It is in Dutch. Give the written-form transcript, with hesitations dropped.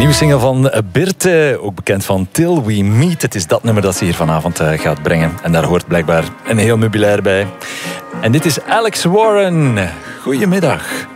Nieuwe single van Birte, ook bekend van Till We Meet. Het is dat nummer dat ze hier vanavond gaat brengen. En daar hoort blijkbaar een heel meubilair bij. En dit is Alex Warren. Goedemiddag.